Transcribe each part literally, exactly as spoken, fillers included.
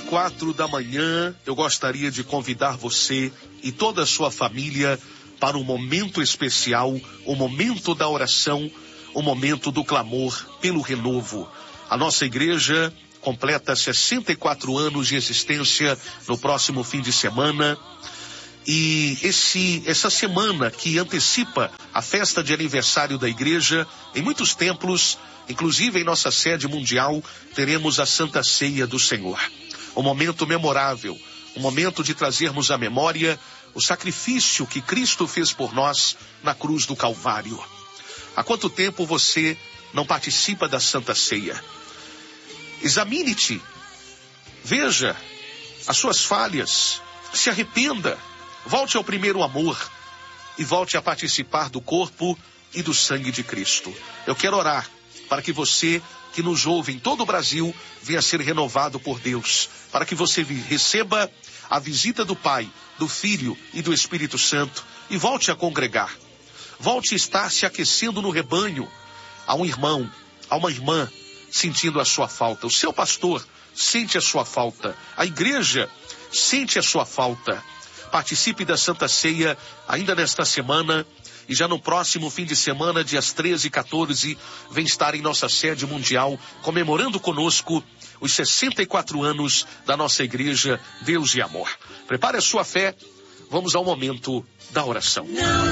quatro da manhã, eu gostaria de convidar você e toda a sua família para um momento especial, o momento da oração, o momento do clamor pelo renovo. A nossa igreja completa sessenta e quatro anos de existência no próximo fim de semana. E esse, essa semana que antecipa a festa de aniversário da igreja, em muitos templos, inclusive em nossa sede mundial, teremos a Santa Ceia do Senhor. Um momento memorável, um momento de trazermos à memória o sacrifício que Cristo fez por nós na cruz do Calvário. Há quanto tempo você não participa da Santa Ceia? Examine-te, veja as suas falhas, se arrependa, volte ao primeiro amor e volte a participar do corpo e do sangue de Cristo. Eu quero orar para que você que nos ouve em todo o Brasil venha a ser renovado por Deus, para que você receba a visita do Pai, do Filho e do Espírito Santo e volte a congregar. Volte a estar se aquecendo no rebanho, a um irmão, a uma irmã, sentindo a sua falta. O seu pastor sente a sua falta. A igreja sente a sua falta. Participe da Santa Ceia ainda nesta semana e já no próximo fim de semana, dias treze e quatorze, vem estar em nossa sede mundial, comemorando conosco os sessenta e quatro anos da nossa igreja Deus e Amor. Prepare a sua fé, vamos ao momento da oração.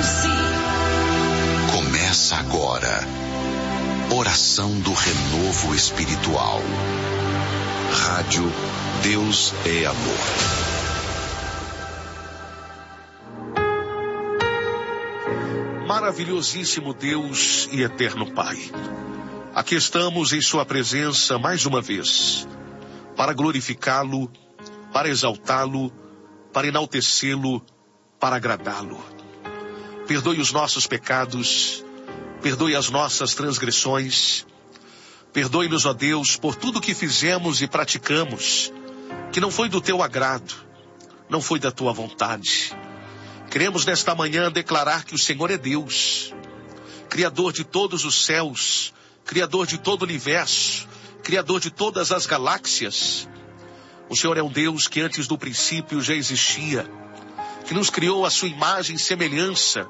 Começa agora, oração do renovo espiritual. Rádio Deus é Amor. Maravilhosíssimo Deus e eterno Pai, aqui estamos em sua presença mais uma vez, para glorificá-lo, para exaltá-lo, para enaltecê-lo, para agradá-lo. Perdoe os nossos pecados, perdoe as nossas transgressões, perdoe-nos, ó Deus, por tudo que fizemos e praticamos, que não foi do teu agrado, não foi da tua vontade. Queremos nesta manhã declarar que o Senhor é Deus, Criador de todos os céus, Criador de todo o universo, Criador de todas as galáxias. O Senhor é um Deus que antes do princípio já existia, que nos criou a sua imagem e semelhança.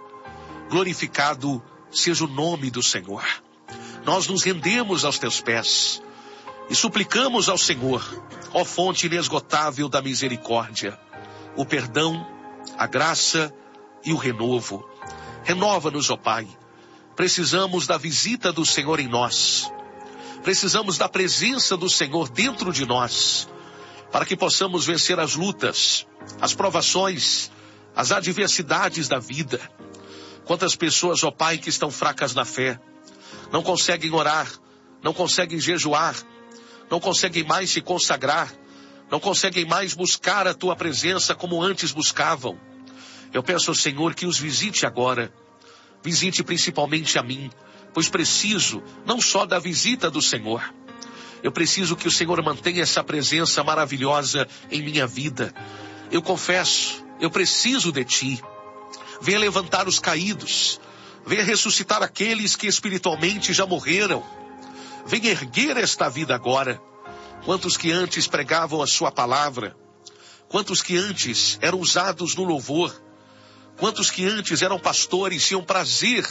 Glorificado seja o nome do Senhor. Nós nos rendemos aos teus pés e suplicamos ao Senhor, ó fonte inesgotável da misericórdia, o perdão, a graça e o renovo. Renova-nos, ó Pai. Precisamos da visita do Senhor em nós. Precisamos da presença do Senhor dentro de nós, para que possamos vencer as lutas, as provações, as adversidades da vida. Quantas pessoas, ó Pai, que estão fracas na fé, não conseguem orar, não conseguem jejuar, não conseguem mais se consagrar, não conseguem mais buscar a tua presença como antes buscavam. Eu peço ao Senhor que os visite agora. Visite principalmente a mim, pois preciso não só da visita do Senhor. Eu preciso que o Senhor mantenha essa presença maravilhosa em minha vida. Eu confesso, eu preciso de ti. Venha levantar os caídos. Venha ressuscitar aqueles que espiritualmente já morreram. Venha erguer esta vida agora. Quantos que antes pregavam a sua palavra, quantos que antes eram usados no louvor, quantos que antes eram pastores, tinham prazer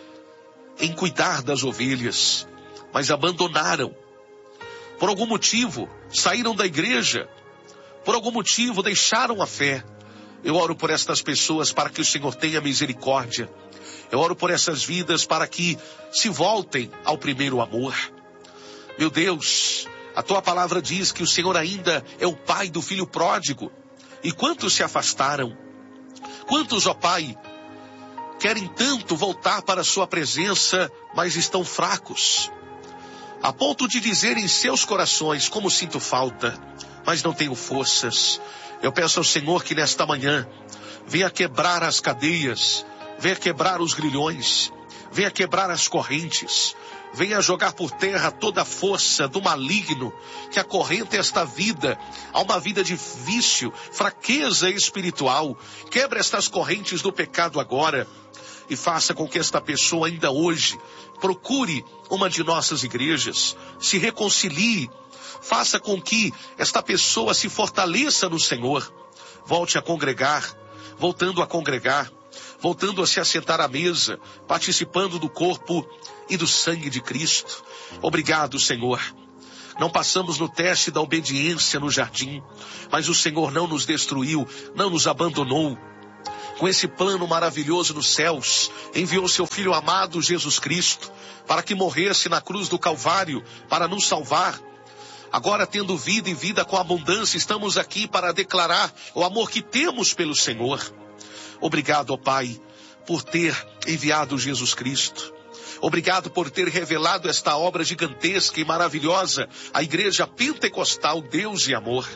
em cuidar das ovelhas, mas abandonaram, por algum motivo, saíram da igreja, por algum motivo deixaram a fé. Eu oro por estas pessoas para que o Senhor tenha misericórdia. Eu oro por essas vidas para que se voltem ao primeiro amor. Meu Deus, a tua palavra diz que o Senhor ainda é o Pai do filho pródigo. E quantos se afastaram? Quantos, ó Pai, querem tanto voltar para a sua presença, mas estão fracos, a ponto de dizer em seus corações: como sinto falta, mas não tenho forças. Eu peço ao Senhor que nesta manhã venha quebrar as cadeias, venha quebrar os grilhões, venha quebrar as correntes, venha jogar por terra toda a força do maligno que acorrenta esta vida a uma vida de vício, fraqueza espiritual. Quebra estas correntes do pecado agora. e faça com que esta pessoa ainda hoje procure uma de nossas igrejas, se reconcilie, faça com que esta pessoa se fortaleça no Senhor, volte a congregar, voltando a congregar, voltando a se assentar à mesa, participando do corpo e do sangue de Cristo. Obrigado, Senhor. Não passamos no teste da obediência no jardim, mas o Senhor não nos destruiu, não nos abandonou. Com esse plano maravilhoso nos céus, enviou seu Filho amado Jesus Cristo, para que morresse na cruz do Calvário, para nos salvar. Agora, tendo vida e vida com abundância, estamos aqui para declarar o amor que temos pelo Senhor. Obrigado, ó Pai, por ter enviado Jesus Cristo. Obrigado por ter revelado esta obra gigantesca e maravilhosa, a Igreja Pentecostal Deus e Amor.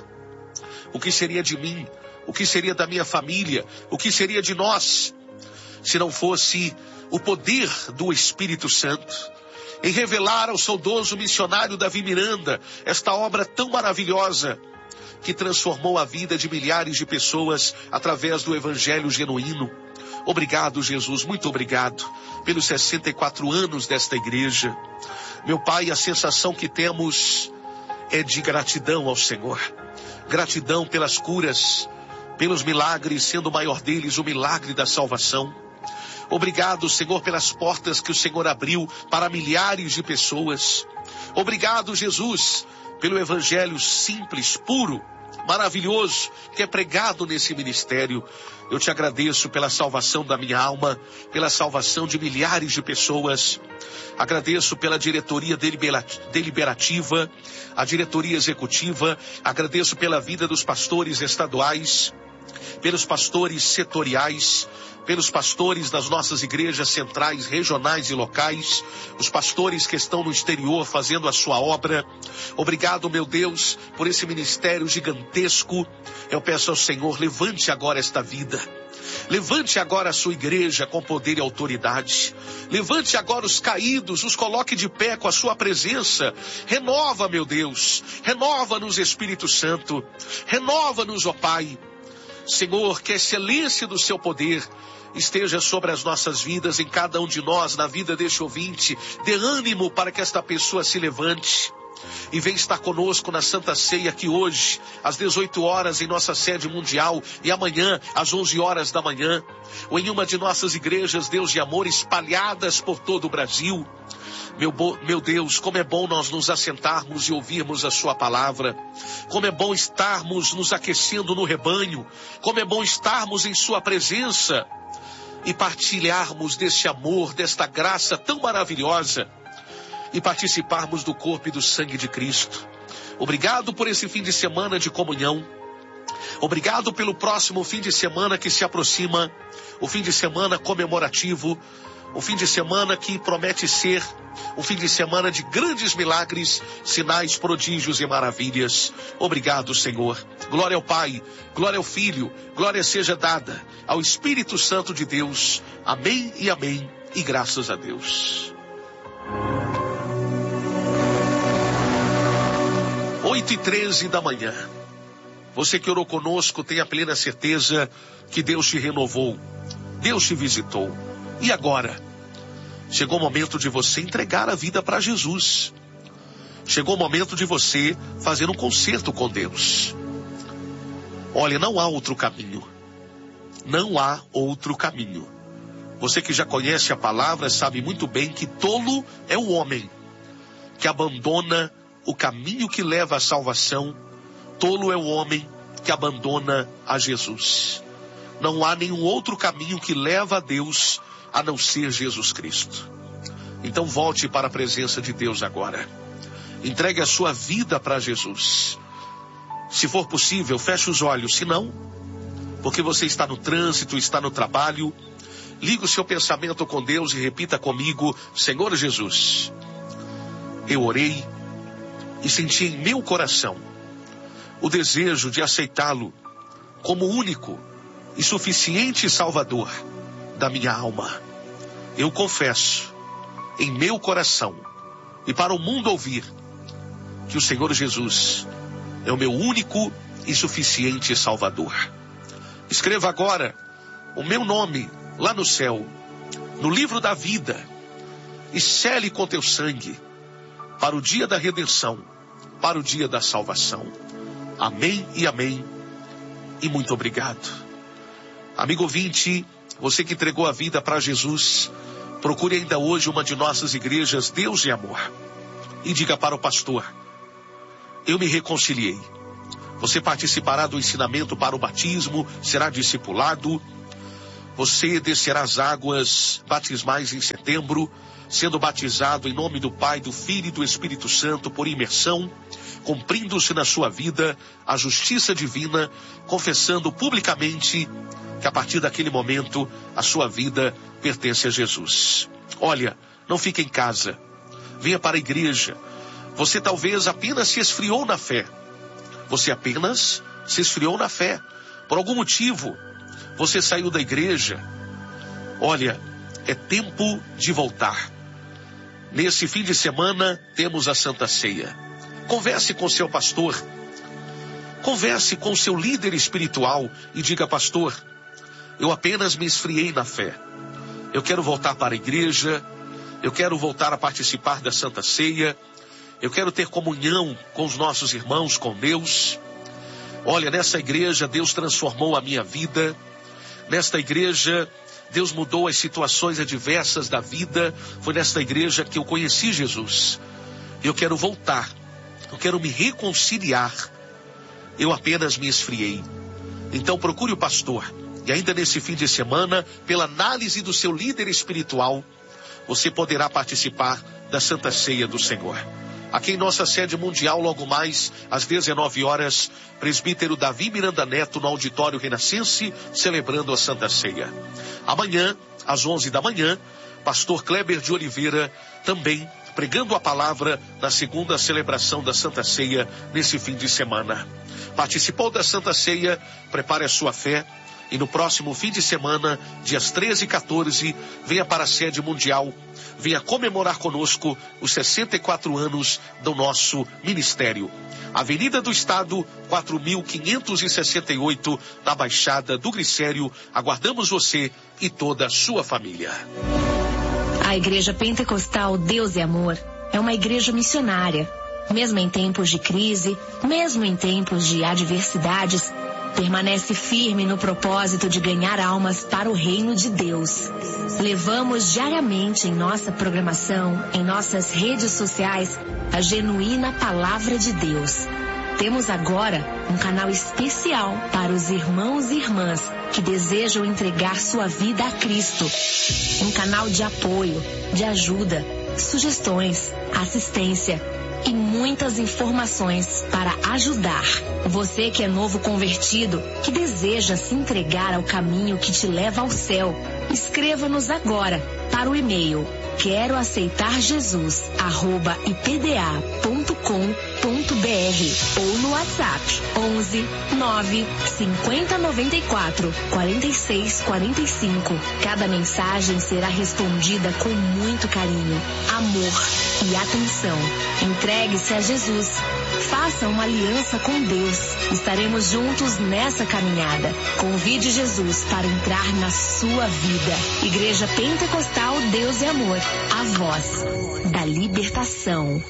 O que seria de mim? O que seria da minha família? O que seria de nós, se não fosse o poder do Espírito Santo em revelar ao saudoso missionário Davi Miranda esta obra tão maravilhosa que transformou a vida de milhares de pessoas através do Evangelho genuíno? Obrigado, Jesus, muito obrigado pelos sessenta e quatro anos desta igreja. Meu Pai, a sensação que temos é de gratidão ao Senhor. Gratidão pelas curas, pelos milagres, sendo o maior deles o milagre da salvação. Obrigado, Senhor, pelas portas que o Senhor abriu para milhares de pessoas. Obrigado, Jesus, pelo evangelho simples, puro, maravilhoso, que é pregado nesse ministério. Eu te agradeço pela salvação da minha alma, pela salvação de milhares de pessoas. Agradeço pela diretoria deliberativa, a diretoria executiva. Agradeço pela vida dos pastores estaduais, pelos pastores setoriais, pelos pastores das nossas igrejas centrais, regionais e locais, os pastores que estão no exterior fazendo a sua obra. Obrigado, meu Deus, por esse ministério gigantesco. Eu peço ao Senhor, levante agora esta vida. Levante agora a sua igreja com poder e autoridade. Levante agora os caídos, os coloque de pé com a sua presença. Renova, meu Deus, renova-nos, Espírito Santo. Renova-nos, ó Pai. Senhor, que a excelência do seu poder esteja sobre as nossas vidas, em cada um de nós, na vida deste ouvinte. Dê ânimo para que esta pessoa se levante e venha estar conosco na Santa Ceia aqui hoje, às dezoito horas em nossa sede mundial, e amanhã às onze horas da manhã, ou em uma de nossas igrejas Deus de Amor espalhadas por todo o Brasil. Meu, bo, meu Deus, como é bom nós nos assentarmos e ouvirmos a sua palavra. Como é bom estarmos nos aquecendo no rebanho. Como é bom estarmos em sua presença e partilharmos deste amor, desta graça tão maravilhosa, e participarmos do corpo e do sangue de Cristo. Obrigado por esse fim de semana de comunhão. Obrigado pelo próximo fim de semana que se aproxima, o fim de semana comemorativo, o fim de semana que promete ser um fim de semana de grandes milagres, sinais, prodígios e maravilhas. Obrigado, Senhor. Glória ao Pai, glória ao Filho, glória seja dada ao Espírito Santo de Deus. Amém e amém, e graças a Deus. oito e treze da manhã. Você que orou conosco tem a plena certeza que Deus te renovou, Deus te visitou. E agora? Chegou o momento de você entregar a vida para Jesus. Chegou o momento de você fazer um concerto com Deus. Olha, não há outro caminho. Não há outro caminho. Você que já conhece a palavra sabe muito bem que tolo é o homem que abandona o caminho que leva à salvação. Tolo é o homem que abandona a Jesus. Não há nenhum outro caminho que leva a Deus a não ser Jesus Cristo. Então volte para a presença de Deus agora. Entregue a sua vida para Jesus. Se for possível, feche os olhos. Se não, porque você está no trânsito, está no trabalho, ligue o seu pensamento com Deus e repita comigo: Senhor Jesus, eu orei e senti em meu coração o desejo de aceitá-lo como único e suficiente Salvador da minha alma. Eu confesso em meu coração e para o mundo ouvir que o Senhor Jesus é o meu único e suficiente Salvador. Escreva agora o meu nome lá no céu, no livro da vida e sele com teu sangue para o dia da redenção, para o dia da salvação. Amém e amém. E muito obrigado. Amigo ouvinte, você que entregou a vida para Jesus, procure ainda hoje uma de nossas igrejas Deus e Amor e diga para o pastor: eu me reconciliei. Você participará do ensinamento para o batismo, será discipulado. Você descerá as águas batismais em setembro, sendo batizado em nome do Pai, do Filho e do Espírito Santo por imersão, cumprindo-se na sua vida a justiça divina, confessando publicamente que a partir daquele momento a sua vida pertence a Jesus. Olha, não fique em casa, venha para a igreja. Você talvez apenas se esfriou na fé. Você apenas se esfriou na fé. Por algum motivo, você saiu da igreja. Olha, é tempo de voltar. Nesse fim de semana, temos a Santa Ceia. Converse com seu pastor. Converse com seu líder espiritual e diga: pastor, eu apenas me esfriei na fé. Eu quero voltar para a igreja. Eu quero voltar a participar da Santa Ceia. Eu quero ter comunhão com os nossos irmãos, com Deus. Olha, nessa igreja Deus transformou a minha vida. Nesta igreja Deus mudou as situações adversas da vida. Foi nesta igreja que eu conheci Jesus. Eu quero voltar. Eu quero me reconciliar. Eu apenas me esfriei. Então procure o pastor. E ainda nesse fim de semana, pela análise do seu líder espiritual, você poderá participar da Santa Ceia do Senhor. Aqui em nossa sede mundial, logo mais, às dezenove horas, presbítero Davi Miranda Neto, no Auditório Renascense, celebrando a Santa Ceia. Amanhã, às onze da manhã, pastor Kleber de Oliveira, também pregando a palavra na segunda celebração da Santa Ceia, nesse fim de semana. Participou da Santa Ceia? Prepare a sua fé. E no próximo fim de semana, dias treze e quatorze, venha para a sede mundial, venha comemorar conosco os sessenta e quatro anos do nosso ministério. Avenida do Estado, quatro mil quinhentos e sessenta e oito, na Baixada do Glicério. Aguardamos você e toda a sua família. A Igreja Pentecostal Deus e Amor é uma igreja missionária. Mesmo em tempos de crise, mesmo em tempos de adversidades, permanece firme no propósito de ganhar almas para o reino de Deus. Levamos diariamente em nossa programação, em nossas redes sociais, a genuína palavra de Deus. Temos agora um canal especial para os irmãos e irmãs que desejam entregar sua vida a Cristo. Um canal de apoio, de ajuda, sugestões, assistência e muitas informações para ajudar. Você que é novo convertido, que deseja se entregar ao caminho que te leva ao céu, escreva-nos agora para o e-mail quero aceitar Jesus arroba i p d a ponto com ponto b r ou no WhatsApp onze nove cinquenta noventa e quatro quarenta e seis quarenta e cinco. Cada mensagem será respondida com muito carinho, amor e atenção. Entregue-se a Jesus. Faça uma aliança com Deus. Estaremos juntos nessa caminhada. Convide Jesus para entrar na sua vida. Igreja Pentecostal Deus e Amor. A voz da libertação.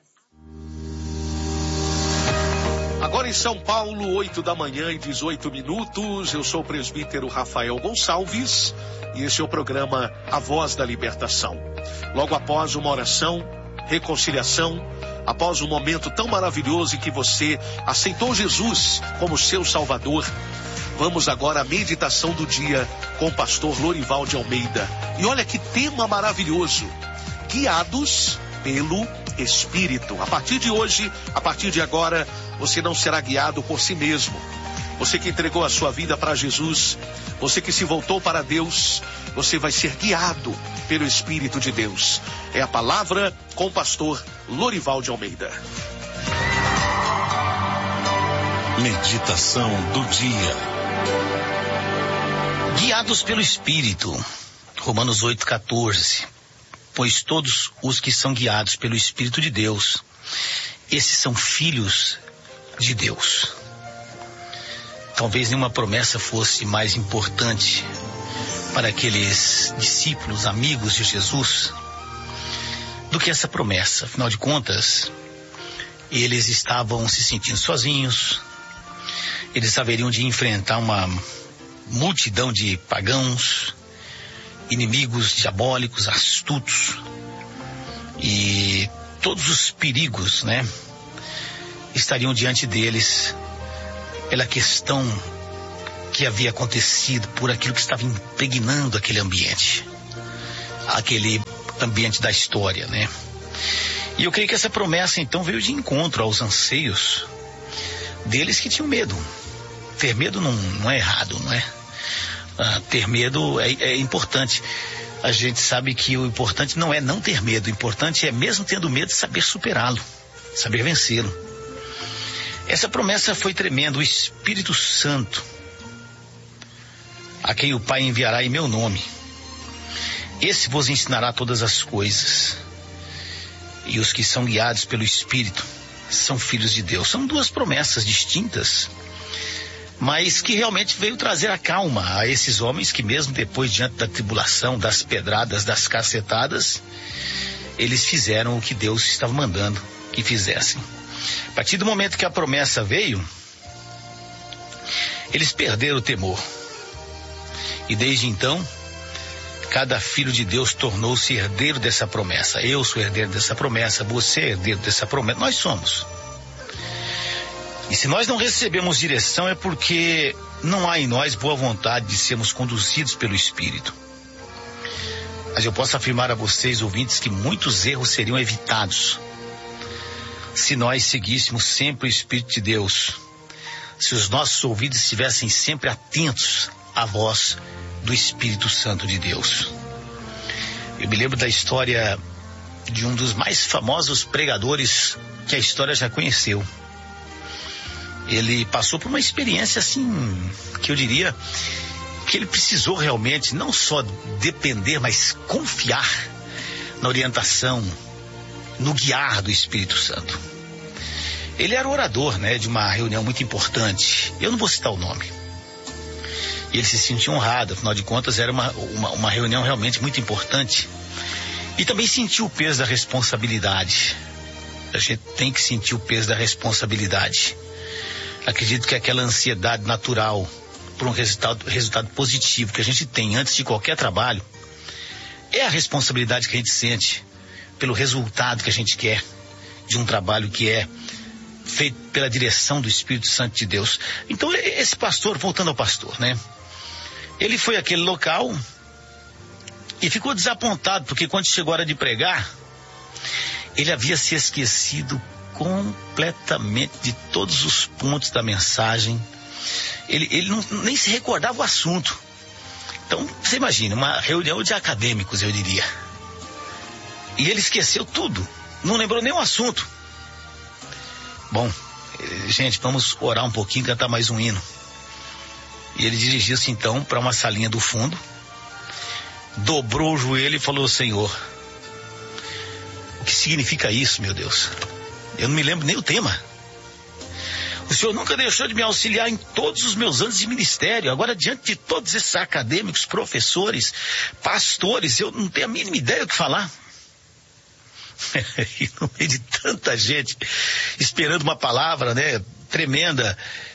Agora em São Paulo, oito da manhã e dezoito minutos. Eu sou o presbítero Rafael Gonçalves e esse é o programa A Voz da Libertação. Logo após uma oração, reconciliação, após um momento tão maravilhoso em que você aceitou Jesus como seu Salvador, vamos agora à meditação do dia com o pastor Lorival de Almeida. E olha que tema maravilhoso: guiados pelo Espírito. A partir de hoje, a partir de agora, você não será guiado por si mesmo. Você que entregou a sua vida para Jesus, você que se voltou para Deus, você vai ser guiado pelo Espírito de Deus. É a palavra com o pastor Lorival de Almeida. Meditação do dia. Guiados pelo Espírito. Romanos oito, quatorze. Pois todos os que são guiados pelo Espírito de Deus, esses são filhos de Deus. Talvez nenhuma promessa fosse mais importante para aqueles discípulos, amigos de Jesus, do que essa promessa. Afinal de contas, eles estavam se sentindo sozinhos, eles haveriam de enfrentar uma multidão de pagãos, inimigos diabólicos, astutos, e todos os perigos, né, estariam diante deles pela questão que havia acontecido, por aquilo que estava impregnando aquele ambiente, aquele ambiente da história, né? E eu creio que essa promessa então veio de encontro aos anseios deles que tinham medo. Ter medo não, não é errado, não é? Ah, ter medo é, é importante. A gente sabe que o importante não é não ter medo, o importante é, mesmo tendo medo, saber superá-lo, saber vencê-lo. Essa promessa foi tremenda. O Espírito Santo, a quem o Pai enviará em meu nome, esse vos ensinará todas as coisas. E os que são guiados pelo Espírito são filhos de Deus. São duas promessas distintas, mas que realmente veio trazer a calma a esses homens que, mesmo depois, diante da tribulação, das pedradas, das cacetadas, eles fizeram o que Deus estava mandando que fizessem. A partir do momento que a promessa veio, eles perderam o temor. E desde então, cada filho de Deus tornou-se herdeiro dessa promessa. Eu sou herdeiro dessa promessa, você é herdeiro dessa promessa, nós somos. E se nós não recebemos direção é porque não há em nós boa vontade de sermos conduzidos pelo Espírito. Mas eu posso afirmar a vocês, ouvintes, que muitos erros seriam evitados se nós seguíssemos sempre o Espírito de Deus, se os nossos ouvidos estivessem sempre atentos à voz do Espírito Santo de Deus. Eu me lembro da história de um dos mais famosos pregadores que a história já conheceu. Ele passou por uma experiência assim, que eu diria que ele precisou realmente não só depender, mas confiar na orientação, no guiar do Espírito Santo. Ele era o orador, né, de uma reunião muito importante. Eu não vou citar o nome. E ele se sentiu honrado, afinal de contas era uma, uma, uma reunião realmente muito importante. E também sentiu o peso da responsabilidade. A gente tem que sentir o peso da responsabilidade. Acredito que aquela ansiedade natural por um resultado, resultado positivo que a gente tem antes de qualquer trabalho é a responsabilidade que a gente sente pelo resultado que a gente quer de um trabalho que é feito pela direção do Espírito Santo de Deus. Então esse pastor, voltando ao pastor, né? Ele foi àquele local e ficou desapontado, porque quando chegou a hora de pregar, ele havia se esquecido completamente de todos os pontos da mensagem. Ele, ele não, nem se recordava o assunto. Então, você imagina, uma reunião de acadêmicos, eu diria. E ele esqueceu tudo, não lembrou nem o assunto. Bom, gente, vamos orar um pouquinho, cantar mais um hino. E ele dirigiu-se então para uma salinha do fundo, dobrou o joelho e falou: Senhor, o que significa isso, meu Deus? Eu não me lembro nem o tema. O Senhor nunca deixou de me auxiliar em todos os meus anos de ministério. Agora, diante de todos esses acadêmicos, professores, pastores, eu não tenho a mínima ideia do que falar. E no meio de tanta gente esperando uma palavra, né, tremenda,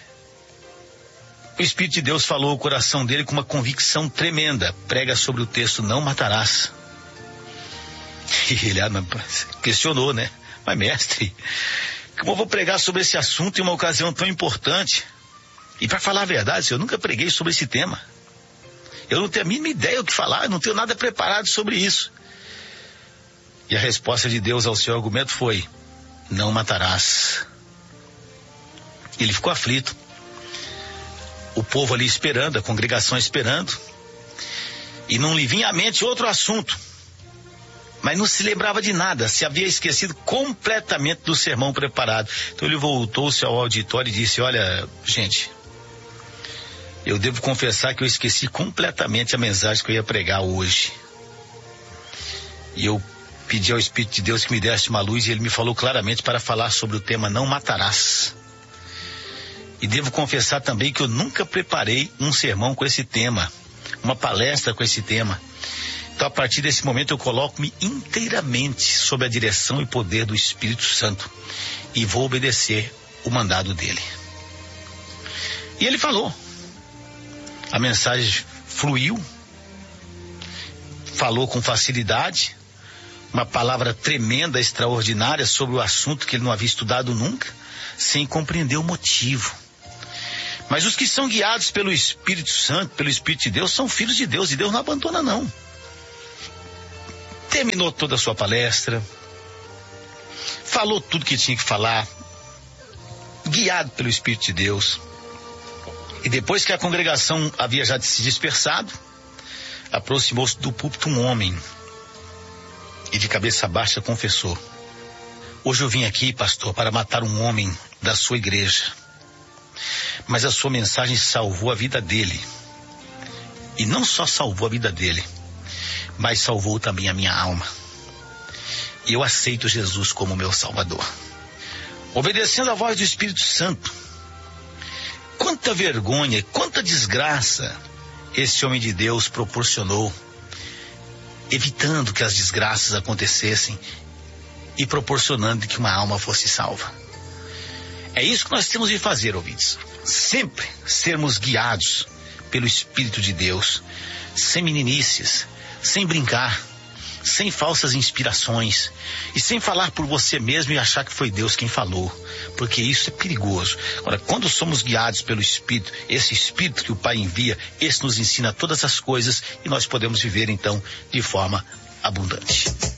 o Espírito de Deus falou ao coração dele com uma convicção tremenda: prega sobre o texto, não matarás. E ele ah, questionou, né? Mas mestre, como eu vou pregar sobre esse assunto em uma ocasião tão importante? E para falar a verdade, eu nunca preguei sobre esse tema. Eu não tenho a mínima ideia do que falar, eu não tenho nada preparado sobre isso. E a resposta de Deus ao seu argumento foi: não matarás. Ele ficou aflito. O povo ali esperando, a congregação esperando. E não lhe vinha à mente outro assunto. Mas não se lembrava de nada, se havia esquecido completamente do sermão preparado. Então ele voltou-se ao auditório e disse: olha, gente, eu devo confessar que eu esqueci completamente a mensagem que eu ia pregar hoje. E eu pedi ao Espírito de Deus que me desse uma luz, e ele me falou claramente para falar sobre o tema não matarás. E devo confessar também que eu nunca preparei um sermão com esse tema. uma palestra com esse tema. Então, a partir desse momento, eu coloco-me inteiramente sob a direção e poder do Espírito Santo e vou obedecer o mandado dele. E ele falou. A mensagem fluiu, falou com facilidade, uma palavra tremenda, extraordinária sobre o assunto que ele não havia estudado nunca, sem compreender o motivo. Mas os que são guiados pelo Espírito Santo, pelo Espírito de Deus, são filhos de Deus, e Deus não abandona, não. Terminou toda a sua palestra, falou tudo que tinha que falar, guiado pelo Espírito de Deus. E depois que a congregação havia já se dispersado, aproximou-se do púlpito um homem e de cabeça baixa confessou: hoje eu vim aqui, pastor, para matar um homem da sua igreja, mas a sua mensagem salvou a vida dele. E não só salvou a vida dele, mas salvou também a minha alma. E eu aceito Jesus como meu Salvador. Obedecendo à voz do Espírito Santo, quanta vergonha, quanta desgraça esse homem de Deus proporcionou, evitando que as desgraças acontecessem e proporcionando que uma alma fosse salva. É isso que nós temos de fazer, ouvintes. Sempre sermos guiados pelo Espírito de Deus, sem meninices, sem brincar, sem falsas inspirações e sem falar por você mesmo e achar que foi Deus quem falou, porque isso é perigoso. Agora, quando somos guiados pelo Espírito, esse Espírito que o Pai envia, esse nos ensina todas as coisas e nós podemos viver então de forma abundante.